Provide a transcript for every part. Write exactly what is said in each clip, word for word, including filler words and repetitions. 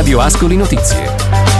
Radio Ascoli Notizie.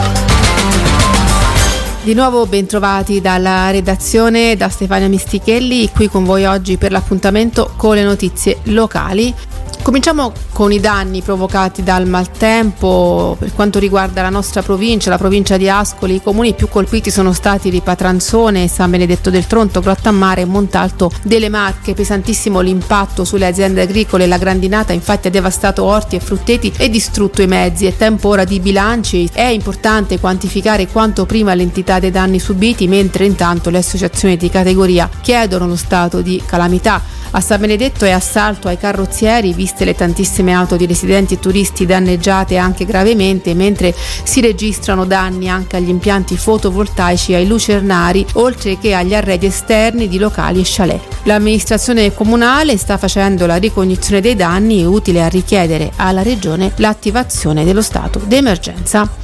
Di nuovo bentrovati dalla redazione, da Stefania Mistichelli, qui con voi oggi per l'appuntamento con le notizie locali. Cominciamo con i danni provocati dal maltempo per quanto riguarda la nostra provincia, la provincia di Ascoli. I comuni più colpiti sono stati Ripatranzone, San Benedetto del Tronto, Grottammare e Montalto delle Marche. Pesantissimo l'impatto sulle aziende agricole, la grandinata infatti ha devastato orti e frutteti e distrutto i mezzi. È tempo ora di bilanci, è importante quantificare quanto prima l'entità dei danni subiti, mentre intanto le associazioni di categoria chiedono lo stato di calamità. A San Benedetto è assalto ai carrozzieri, viste le tantissime auto di residenti e turisti danneggiate anche gravemente, mentre si registrano danni anche agli impianti fotovoltaici e ai lucernari, oltre che agli arredi esterni di locali e chalet. L'amministrazione comunale sta facendo la ricognizione dei danni, utile a richiedere alla Regione l'attivazione dello stato d'emergenza.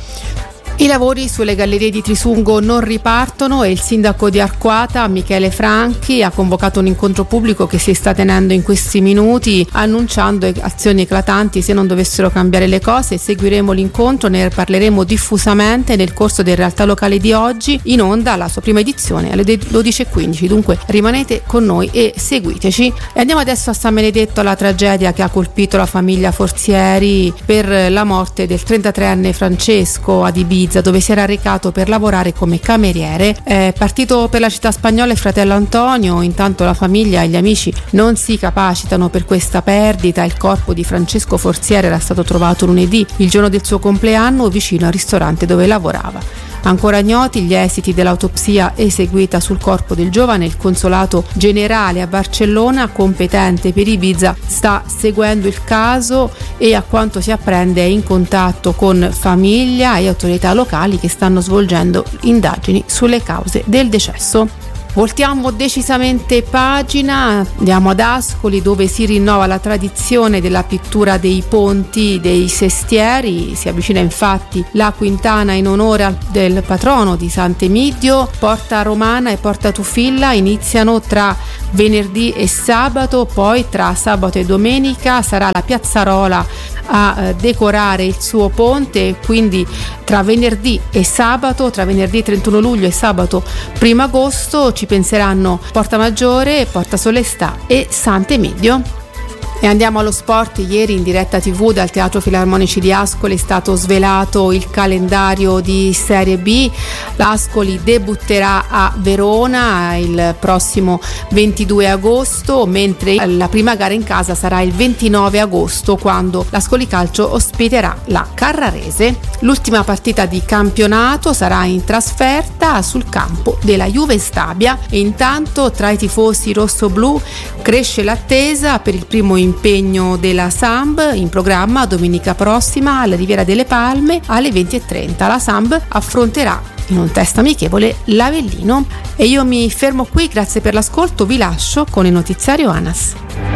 I lavori sulle gallerie di Trisungo non ripartono e il sindaco di Arquata, Michele Franchi, ha convocato un incontro pubblico che si sta tenendo in questi minuti, annunciando azioni eclatanti se non dovessero cambiare le cose. Seguiremo l'incontro, ne parleremo diffusamente nel corso del Realtà Locale di oggi, in onda alla sua prima edizione alle dodici e quindici, dunque rimanete con noi e seguiteci. E andiamo adesso a San Benedetto, alla tragedia che ha colpito la famiglia Forzieri per la morte del trentatreenne Francesco ad Ibiza, dove si era recato per lavorare come cameriere. È partito per la città spagnola il fratello Antonio. Intanto la famiglia e gli amici non si capacitano per questa perdita. Il corpo di Francesco Forziere era stato trovato lunedì, il giorno del suo compleanno, vicino al ristorante dove lavorava. Ancora ignoti gli esiti dell'autopsia eseguita sul corpo del giovane. Il consolato generale a Barcellona, competente per Ibiza, sta seguendo il caso e, a quanto si apprende, è in contatto con famiglia e autorità locali che stanno svolgendo indagini sulle cause del decesso. Voltiamo decisamente pagina, andiamo ad Ascoli, dove si rinnova la tradizione della pittura dei ponti, dei sestieri. Si avvicina infatti la quintana in onore del patrono di Sant'Emidio. Porta Romana e Porta Tufilla iniziano tra venerdì e sabato, poi tra sabato e domenica sarà la Piazzarola a decorare il suo ponte, quindi tra venerdì e sabato, tra venerdì trentuno luglio e sabato primo agosto ci penseranno Porta Maggiore, Porta Solestà e Sant'Emidio. E andiamo allo sport. Ieri in diretta tivù dal Teatro Filarmonici di Ascoli è stato svelato il calendario di Serie B. L'Ascoli debutterà a Verona il prossimo ventidue agosto, mentre la prima gara in casa sarà il ventinove agosto, quando l'Ascoli Calcio ospiterà la Carrarese. L'ultima partita di campionato sarà in trasferta sul campo della Juve Stabia e intanto tra i tifosi rossoblu cresce l'attesa per il primo impegno della Samb, in programma domenica prossima alla Riviera delle Palme alle venti e trenta. La Samb affronterà in un test amichevole l'Avellino. E io mi fermo qui, grazie per l'ascolto, vi lascio con il notiziario ANAS.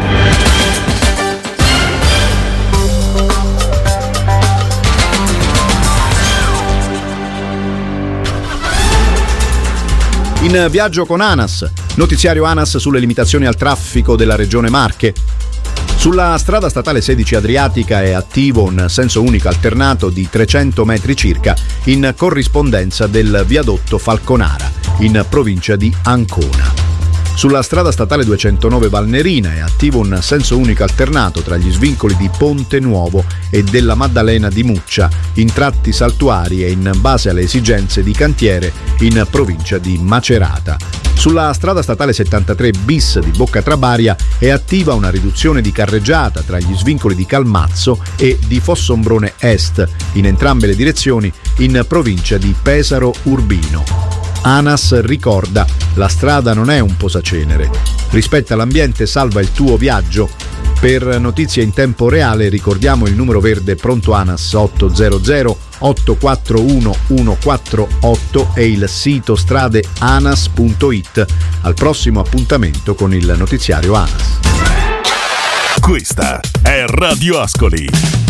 In viaggio con ANAS, notiziario ANAS sulle limitazioni al traffico della regione Marche. Sulla strada statale sedici Adriatica è attivo un senso unico alternato di trecento metri circa in corrispondenza del viadotto Falconara, in provincia di Ancona. Sulla strada statale duecentonove Valnerina è attivo un senso unico alternato tra gli svincoli di Ponte Nuovo e della Maddalena di Muccia, in tratti saltuari e in base alle esigenze di cantiere, in provincia di Macerata. Sulla strada statale settantatré bis di Bocca Trabaria è attiva una riduzione di carreggiata tra gli svincoli di Calmazzo e di Fossombrone Est, in entrambe le direzioni, in provincia di Pesaro Urbino. ANAS ricorda: la strada non è un posacenere. Rispetta l'ambiente, salva il tuo viaggio. Per notizie in tempo reale ricordiamo il numero verde pronto ANAS ottocento otto quattro uno uno quattro otto e il sito strade anas punto it. Al prossimo appuntamento con il notiziario ANAS. Questa è Radio Ascoli.